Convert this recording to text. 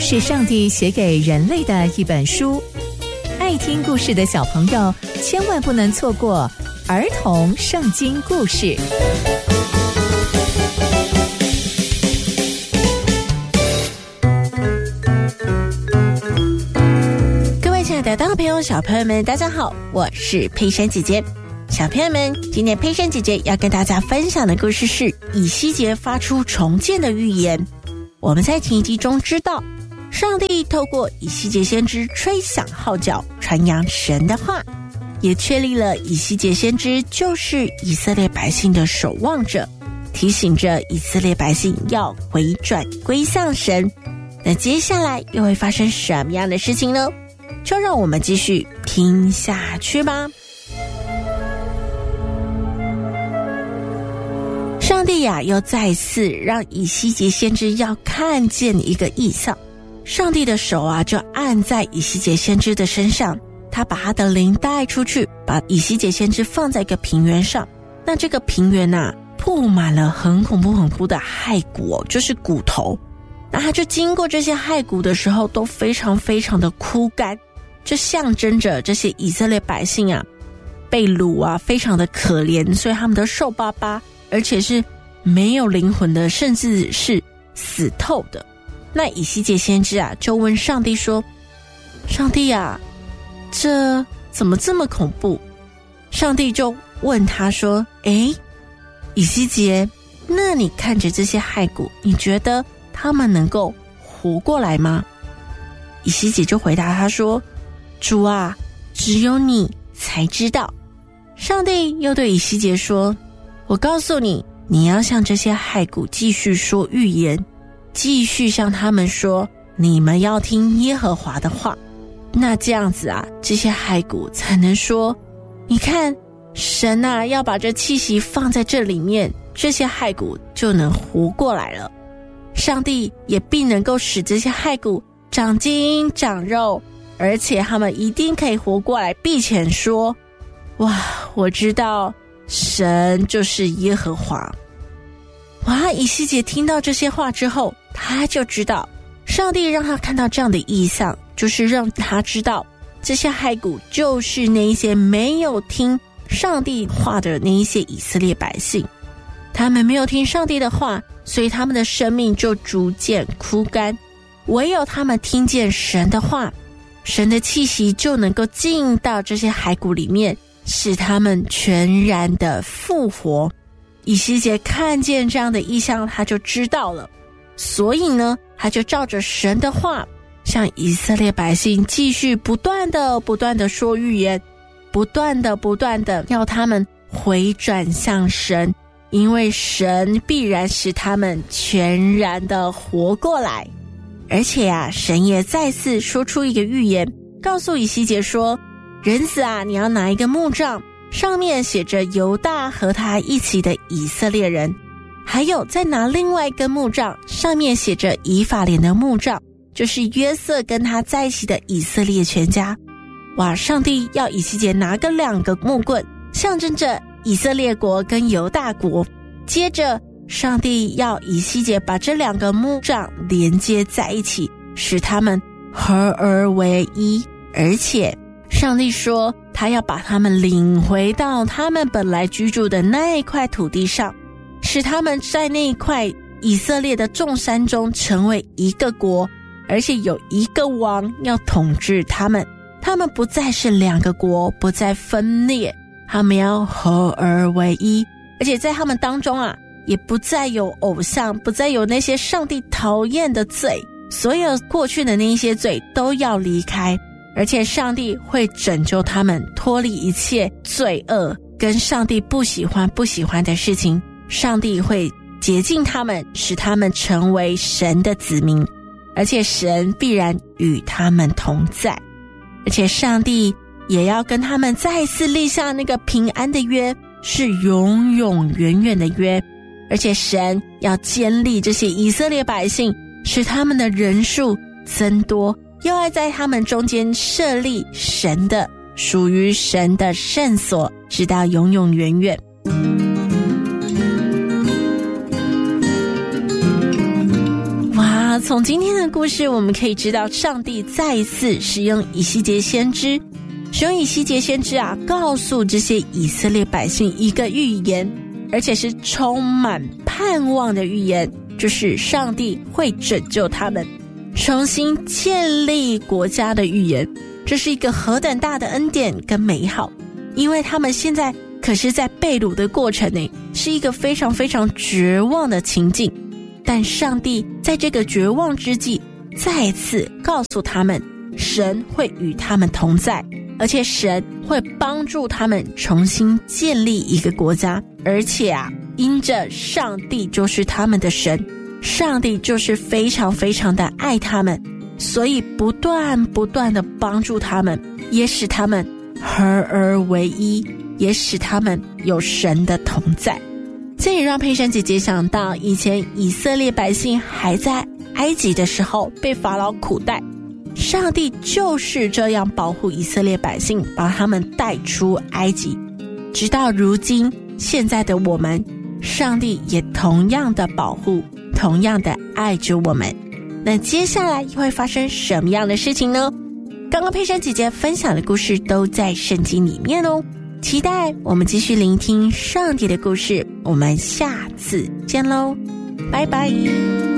是上帝写给人类的一本书，爱听故事的小朋友千万不能错过儿童圣经故事。 各位亲爱的大朋友小朋友们，大家好，我是佩珊姐姐。小朋友们，今天佩珊姐姐要跟大家分享的故事是以西结发出重建的预言。我们在前一集中知道，上帝透过以西结先知吹响号角，传扬神的话，也确立了以西结先知就是以色列百姓的守望者，提醒着以色列百姓要回转归向神。那接下来又会发生什么样的事情呢？就让我们继续听下去吧。上帝呀，又再次让以西结先知要看见一个异象。上帝的手啊，就按在以西结先知的身上，他把他的灵带出去，把以西结先知放在一个平原上。那这个平原啊，铺满了很恐怖的骸骨就是骨头。那他就经过这些骸骨的时候，都非常的枯干，这象征着这些以色列百姓啊，被掳啊，非常的可怜，所以他们都瘦巴巴，而且是没有灵魂的，甚至是死透的。那以西结先知啊，就问上帝说：上帝啊，这怎么这么恐怖？上帝就问他说：以西结，那你看着这些骸骨，你觉得他们能够活过来吗？以西结就回答他说：主啊，只有你才知道。上帝又对以西结说：我告诉你，你要向这些骸骨继续说预言，继续向他们说，你们要听耶和华的话。那这样子啊，这些骸骨才能说，你看，神啊，要把这气息放在这里面，这些骸骨就能活过来了。上帝也必能够使这些骸骨长筋长肉，而且他们一定可以活过来，并且说，哇，我知道神就是耶和华。哇，以西结听到这些话之后，他就知道上帝让他看到这样的异象，就是让他知道这些骸骨就是那一些没有听上帝话的那一些以色列百姓。他们没有听上帝的话，所以他们的生命就逐渐枯干。唯有他们听见神的话，神的气息就能够进到这些骸骨里面，使他们全然的复活。以西结看见这样的异象，他就知道了，所以呢，他就照着神的话，向以色列百姓继续不断的说预言，不断的要他们回转向神，因为神必然使他们全然的活过来。而且啊，神也再次说出一个预言，告诉以西结说，人子啊，你要拿一个木杖，上面写着犹大和他一起的以色列人，还有再拿另外一根木杖，上面写着以法莲的木杖，就是约瑟跟他在一起的以色列全家。哇，上帝要以西结拿个2个木棍，象征着以色列国跟犹大国。接着上帝要以西结把这2个木杖连接在一起，使他们合而为一。而且上帝说他要把他们领回到他们本来居住的那一块土地上，使他们在那一块以色列的众山中成为一个国，而且有一个王要统治他们。他们不再是2个国，不再分裂，他们要合而为一。而且在他们当中啊，也不再有偶像，不再有那些上帝讨厌的罪，所有过去的那一些罪都要离开。而且上帝会拯救他们脱离一切罪恶跟上帝不喜欢的事情，上帝会洁净他们，使他们成为神的子民，而且神必然与他们同在。而且上帝也要跟他们再一次立下那个平安的约，是永永远远的约。而且神要建立这些以色列百姓，使他们的人数增多，又要在他们中间设立神的属于神的圣所，直到永永远远。哇， 那从今天的故事我们可以知道，上帝再一次使用以西结先知，告诉这些以色列百姓一个预言，而且是充满盼望的预言，就是上帝会拯救他们，重新建立国家的预言。这是一个何等大的恩典跟美好，因为他们现在可是在被掳的过程内，是一个非常非常绝望的情境。但上帝在这个绝望之际，再次告诉他们，神会与他们同在，而且神会帮助他们重新建立一个国家。而且因着上帝就是他们的神，上帝就是非常非常的爱他们，所以不断的帮助他们，也使他们合而为一，也使他们有神的同在。这也让佩珊姐姐想到，以前以色列百姓还在埃及的时候被法老苦待，上帝就是这样保护以色列百姓，把他们带出埃及。直到如今现在的我们，上帝也同样的保护，同样的爱着我们。那接下来又会发生什么样的事情呢？刚刚佩珊姐姐分享的故事都在圣经里面哦，期待我们继续聆听上帝的故事。我们下次见喽，拜拜。